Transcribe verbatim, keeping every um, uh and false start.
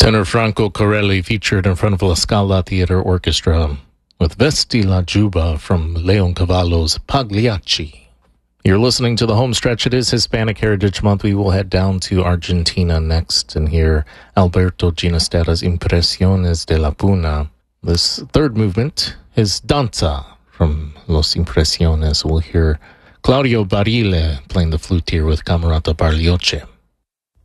Tenor Franco Corelli featured in front of La Scala Theatre Orchestra with Vesti la Giubba from Leoncavallo's Pagliacci. You're listening to the home stretch. It is Hispanic Heritage Month. We will head down to Argentina next and hear Alberto Ginastera's Impresiones de la Puna. This third movement is Danza from Los Impresiones. We'll hear Claudio Barile playing the flute here with Camerata Barlioche.